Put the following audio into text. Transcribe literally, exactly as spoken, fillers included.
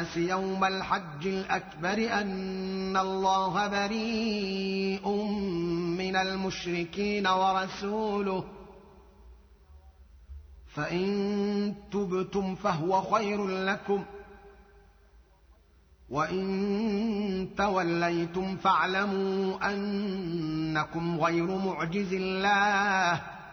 الناس يوم الحج الأكبر أن الله بريء من المشركين ورسوله فإن تبتم فهو خير لكم وإن توليتم فاعلموا أنكم غير معجز الله